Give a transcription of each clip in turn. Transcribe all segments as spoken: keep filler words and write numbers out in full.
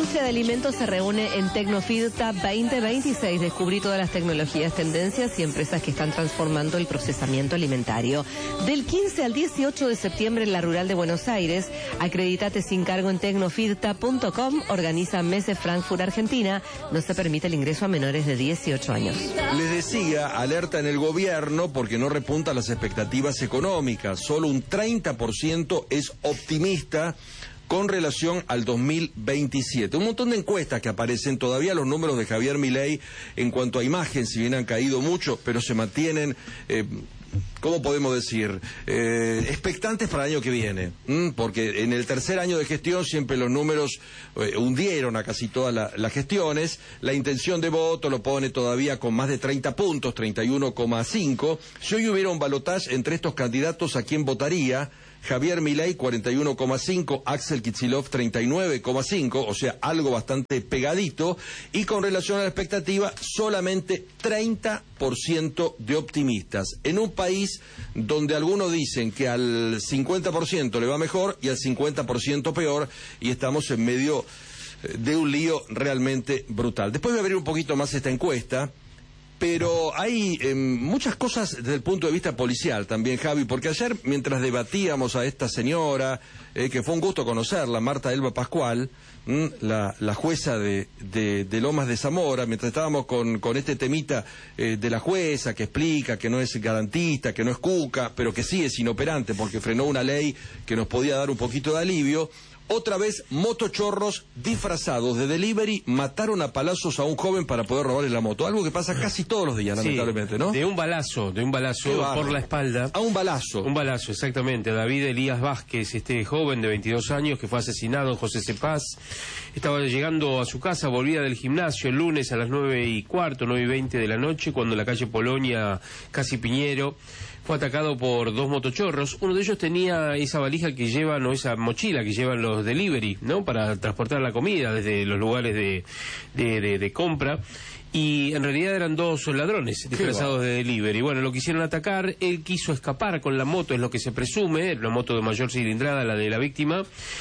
industria de alimentos se reúne en Tecnofidta veinte veintiséis. Descubrí todas las tecnologías, tendencias y empresas que están transformando el procesamiento alimentario. Del quince al dieciocho de septiembre en la Rural de Buenos Aires. Acredítate sin cargo en tecnofidta punto com. Organiza Messe Frankfurt, Argentina. No se permite el ingreso a menores de dieciocho años. Les decía, alerta en el gobierno porque no repuntan las expectativas económicas. Solo un treinta por ciento es optimista con relación al dos mil veintisiete. Un montón de encuestas que aparecen, todavía los números de Javier Milei en cuanto a imagen, si bien han caído mucho, pero se mantienen, eh, ¿cómo podemos decir? Eh, expectantes para el año que viene, ¿m? Porque en el tercer año de gestión siempre los números eh, hundieron a casi todas la, las gestiones. La intención de voto lo pone todavía con más de treinta puntos, treinta y uno coma cinco. Si hoy hubiera un balotaje entre estos candidatos, ¿a quién votaría? Javier Milei, cuarenta y uno coma cinco, Axel Kicillof, treinta y nueve coma cinco, o sea, algo bastante pegadito, y con relación a la expectativa, solamente treinta por ciento de optimistas, en un país donde algunos dicen que al cincuenta por ciento le va mejor y al cincuenta por ciento peor, y estamos en medio de un lío realmente brutal. Después voy a abrir un poquito más esta encuesta, pero hay eh, muchas cosas desde el punto de vista policial también, Javi, porque ayer mientras debatíamos a esta señora, eh, que fue un gusto conocerla, Marta Elba Pascual, mmm, la, la jueza de, de, de Lomas de Zamora, mientras estábamos con, con este temita eh, de la jueza que explica que no es garantista, que no es cuca, pero que sí es inoperante porque frenó una ley que nos podía dar un poquito de alivio. Otra vez, motochorros disfrazados de delivery mataron a palazos a un joven para poder robarle la moto. Algo que pasa casi todos los días, sí, lamentablemente, ¿no? De un balazo, de un balazo por la espalda. A un balazo. Un balazo, exactamente. David Elías Vázquez, este joven de veintidós años que fue asesinado en José Cepaz. Estaba llegando a su casa, volvía del gimnasio el lunes a las nueve y cuarto, nueve y veinte de la noche, cuando en la calle Polonia, casi Piñero, fue atacado por dos motochorros. Uno de ellos tenía esa valija que llevan, o esa mochila que llevan los delivery, ¿no? Para transportar la comida desde los lugares de, de, de, de compra. Y en realidad eran dos ladrones disfrazados de delivery. Bueno, lo quisieron atacar, él quiso escapar con la moto, es lo que se presume, una moto de mayor cilindrada, la de la víctima,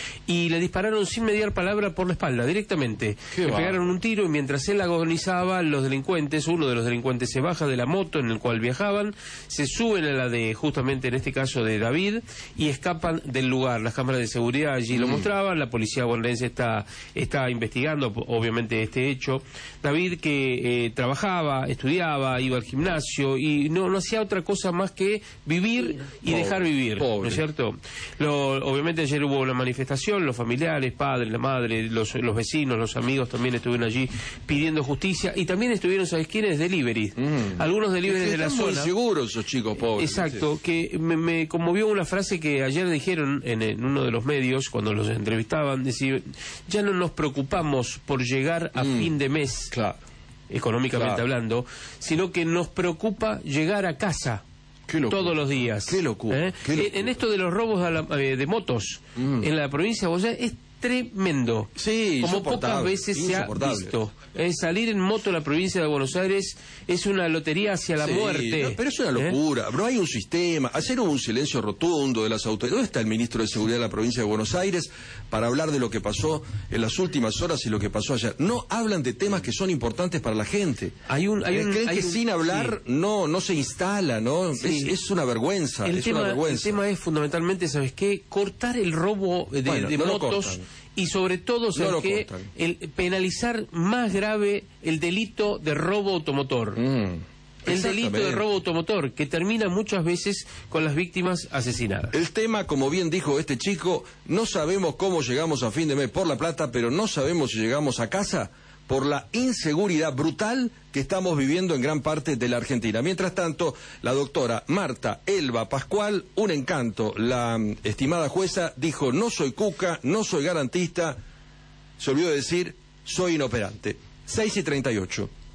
y le dispararon sin mediar palabra por la espalda, directamente. Le pegaron un tiro y mientras él agonizaba, los delincuentes, uno de los delincuentes se baja de la moto en el cual viajaban, se suben a la de, justamente en este caso, de David, y escapan del lugar. Las cámaras de seguridad allí mm. lo mostraban, la policía bonaerense está, está investigando, obviamente, este hecho. David, que Eh, trabajaba, estudiaba, iba al gimnasio y no, no hacía otra cosa más que vivir y pobre, dejar vivir, pobre. ¿No es cierto? Lo, obviamente ayer hubo una manifestación, los familiares, padres, la madre, los, los vecinos, los amigos también estuvieron allí pidiendo justicia y también estuvieron, ¿sabes quiénes? Delivery. Mm. Algunos delivery de la zona. Están muy seguros esos chicos pobres. Exacto, sí. Que me, me conmovió una frase que ayer dijeron en, en uno de los medios cuando los entrevistaban, decir, ya no nos preocupamos por llegar a mm. fin de mes. Claro. Económicamente claro. hablando, sino que nos preocupa llegar a casa todos los días. Qué locura, ¿Eh? Qué locura. En esto de los robos a la, eh, de motos mm. en la provincia de Buenos Aires es tremendo. Sí, como pocas veces se ha visto. Eh, salir en moto a la provincia de Buenos Aires es una lotería hacia la sí, muerte. No, pero es una locura. ¿Eh? Pero hay un sistema. Ayer hubo un silencio rotundo de las autoridades. ¿Dónde está el ministro de Seguridad de la provincia de Buenos Aires para hablar de lo que pasó en las últimas horas y lo que pasó ayer? No hablan de temas que son importantes para la gente. Hay un, hay un, ¿Creen hay que un, sin hablar sí. no no se instala, no? Sí. Es, es una vergüenza. El, es tema, una vergüenza. El tema es fundamentalmente, ¿sabes qué? Cortar el robo de, bueno, de no motos. Y sobre todo, ¿sabes no qué? El penalizar más grave el delito de robo automotor. Mm, el delito de robo automotor, que termina muchas veces con las víctimas asesinadas. El tema, como bien dijo este chico, no sabemos cómo llegamos a fin de mes por la plata, pero no sabemos si llegamos a casa por la inseguridad brutal que estamos viviendo en gran parte de la Argentina. Mientras tanto, la doctora Marta Elba Pascual, un encanto, la estimada jueza, dijo, no soy cuca, no soy garantista, se olvidó de decir, soy inoperante. seis y treinta y ocho.